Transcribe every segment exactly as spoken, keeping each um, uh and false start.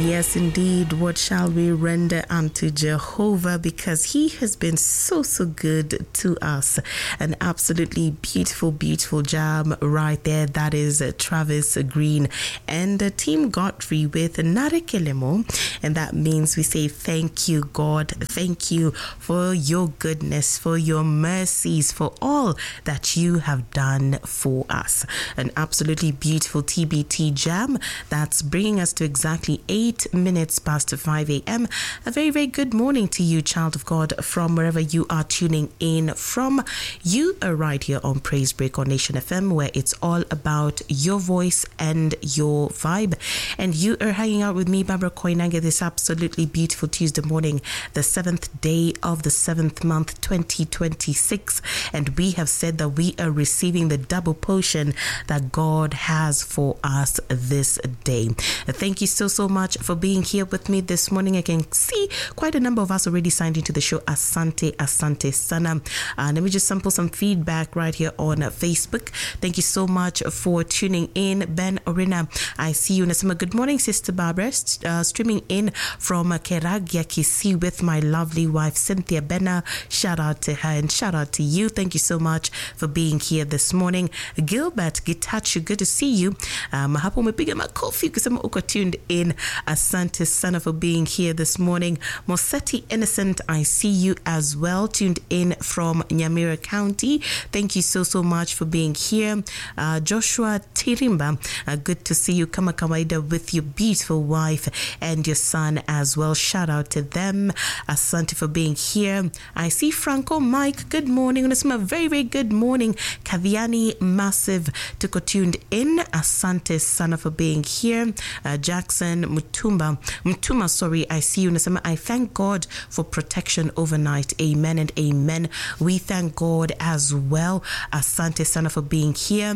Yes, indeed. What shall we render unto Jehovah? Because he has been so, so good to us. An absolutely beautiful, beautiful jam right there. That is uh, Travis Green and uh, Team Godfrey with Narekelemo. And that means we say thank you, God. Thank you for your goodness, for your mercies, for all that you have done for us. An absolutely beautiful T B T jam that's bringing us to exactly eight minutes past five a.m. A very, very good morning to you, child of God, from wherever you are tuning in from. You are right here on Praise Break on Nation F M, where it's all about your voice and your vibe. And you are hanging out with me, Barbara Koinange, this absolutely beautiful Tuesday morning, the seventh day of the seventh month, twenty twenty-six. And we have said that we are receiving the double portion that God has for us this day. Thank you so, so much for being here with me this morning. I can see quite a number of us already signed into the show. Asante, Asante Sana. Uh, let me just sample some feedback right here on uh, Facebook. Thank you so much for tuning in. Ben Orina, I see you. Nasema, good morning, Sister Barbara. Uh, streaming in from uh, Keragia, Kisii with my lovely wife, Cynthia Bena. Shout out to her and shout out to you. Thank you so much for being here this morning. Gilbert Gitachu, good to see you. Um, hapo umepiga makofi kusema uko tuned in. Asante sana for being here this morning. Moseti Innocent, I see you as well, tuned in from Nyamira County. Thank you so, so much for being here. Uh, Joshua Tirimba, uh, good to see you. Kama kawaida with your beautiful wife and your son as well. Shout out to them. Asante for being here. I see Franco Mike, good morning. Unasema very, very good morning. Kaviani Massive, tuko tuned in. Asante sana for being here. Uh, Jackson Mutumba, Mutuma, sorry, I see you. Unasema, I thank God for protection overnight. Amen and amen. We thank God as well. Asante sana for being here.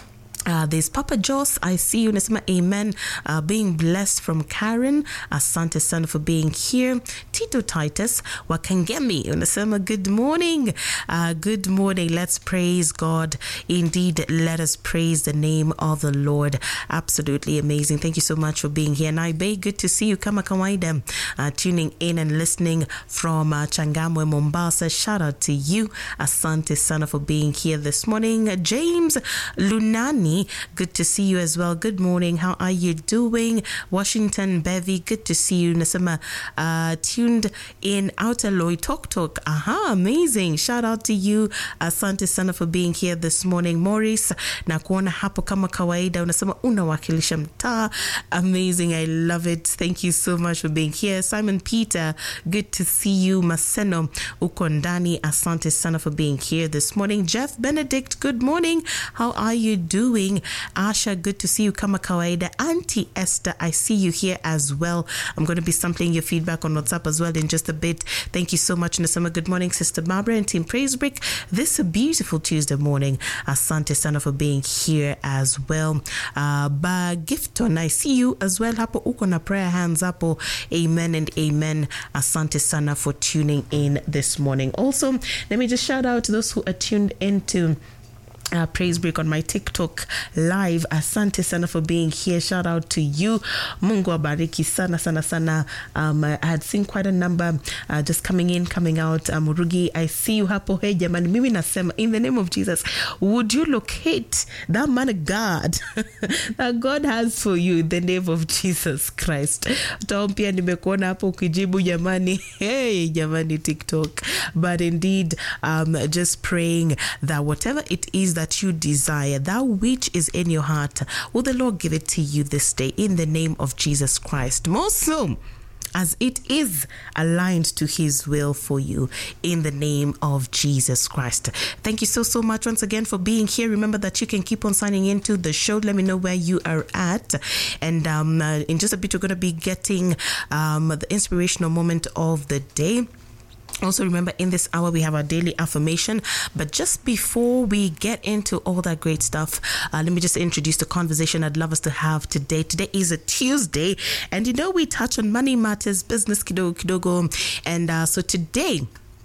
Uh, there's Papa Joss, I see you. Nasema amen. Uh, being blessed from Karen. Asante sana for being here. Tito Titus Wakangemi, unasema good morning. Uh, good morning. Let's praise God. Indeed, let us praise the name of the Lord. Absolutely amazing. Thank you so much for being here. Naibe, good to see you. Kama kawaida, uh, tuning in and listening from uh, Changamwe, Mombasa. Shout out to you. Asante sana for being here this morning. Uh, James Lunani, good to see you as well. Good morning. How are you doing? Washington Bevy, good to see you. Nasema, uh, tuned in Outer Loy Talk Talk. Aha, amazing. Shout out to you. Asante sana for being here this morning. Morris, na kuona hapo kama kawaida. Unasema unawakilisha mtaa. Amazing. I love it. Thank you so much for being here. Simon Peter, good to see you. Maseno, uko ndani. Asante sana for being here this morning. Jeff Benedict, good morning. How are you doing? Asha, good to see you. Kama kawaida. Auntie Esther, I see you here as well. I'm going to be sampling your feedback on WhatsApp as well in just a bit. Thank you so much, Nasama. Good morning, Sister Barbara and Team Praise Break. This beautiful Tuesday morning. Asante sana for being here as well. Uh, ba Gifton, I see you as well. Hapo uko na prayer hands hapo. Amen and amen. Asante sana for tuning in this morning. Also, let me just shout out to those who are tuned into Uh, Praise Break on my TikTok live. Asante sana for being here. Shout out to you. Mungu abariki sana sana sana. Um, I had seen quite a number uh, just coming in, coming out. Um, Rugi, I see you hapo. Hey, jamani, mimi nasema, in the name of Jesus, would you locate that man of God that God has for you in the name of Jesus Christ? Pia nimekuona hapo ukijibu jamani. Hey, jamani TikTok. But indeed, um, just praying that whatever it is that you desire, that which is in your heart, will the Lord give it to you this day in the name of Jesus Christ. More so as it is aligned to his will for you in the name of Jesus Christ. Thank you so, so much once again for being here. Remember that you can keep on signing into the show. Let me know where you are at. And um, uh, in just a bit, we're going to be getting um, the inspirational moment of the day. Also, remember, in this hour, we have our daily affirmation. But just before we get into all that great stuff, uh, let me just introduce the conversation I'd love us to have today. Today is a Tuesday, and you know, we touch on money matters, business kidogo kidogo. And uh, so today,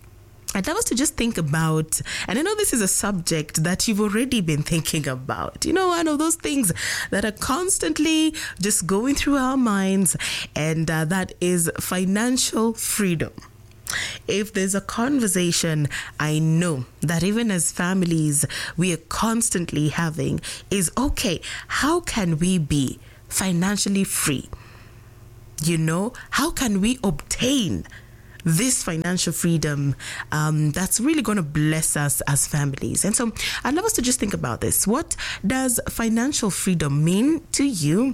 I'd love us to just think about, and I know this is a subject that you've already been thinking about. You know, one of those things that are constantly just going through our minds, and uh, that is financial freedom. If there's a conversation I know that even as families we are constantly having is, okay, how can we be financially free? You know, how can we obtain this financial freedom um, that's really going to bless us as families? And so I'd love us to just think about this. What does financial freedom mean to you?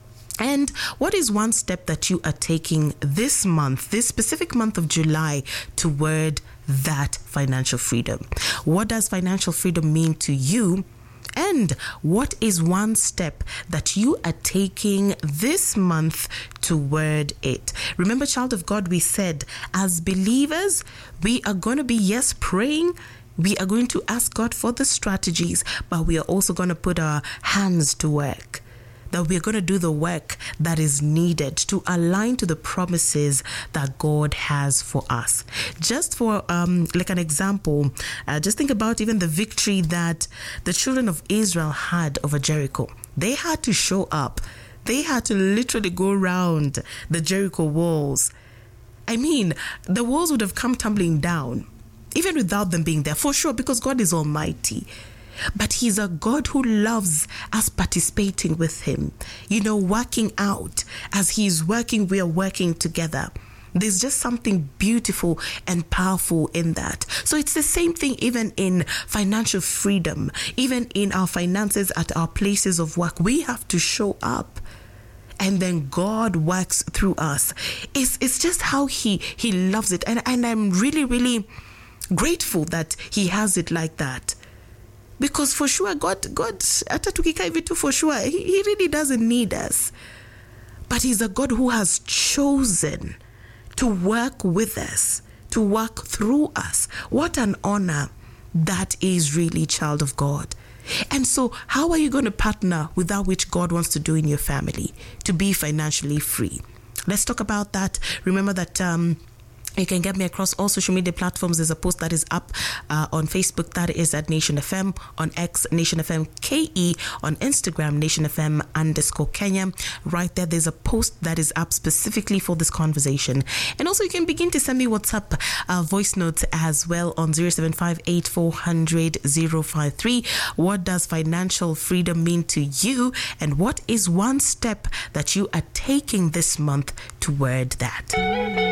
And what is one step that you are taking this month, this specific month of July, toward that financial freedom? What does financial freedom mean to you? And what is one step that you are taking this month toward it? Remember, child of God, we said as believers, we are going to be, yes, praying. We are going to ask God for the strategies, but we are also going to put our hands to work. That we're going to do the work that is needed to align to the promises that God has for us. Just for um, like an example, uh, just think about even the victory that the children of Israel had over Jericho. They had to show up. They had to literally go around the Jericho walls. I mean, the walls would have come tumbling down, even without them being there, for sure, because God is almighty. But he's a God who loves us participating with him, you know, working out. As he's working, we are working together. There's just something beautiful and powerful in that. So it's the same thing even in financial freedom, even in our finances at our places of work. We have to show up. And then God works through us. It's, it's just how he, he loves it. And, and I'm really, really grateful that he has it like that. Because for sure, God, God, hata tukikaa hivi tu, for sure, he, he really doesn't need us. But he's a God who has chosen to work with us, to work through us. What an honor that is, really, child of God. And so how are you going to partner with that which God wants to do in your family to be financially free? Let's talk about that. Remember that um you can get me across all social media platforms. There's a post that is up uh, on Facebook, that is at Nation F M, on X, Nation F M K E, on Instagram, Nation F M underscore Kenya. Right there, there's a post that is up specifically for this conversation. And also you can begin to send me WhatsApp uh, voice notes as well on zero seven five eight four hundred zero five three. What does financial freedom mean to you? And what is one step that you are taking this month toward that?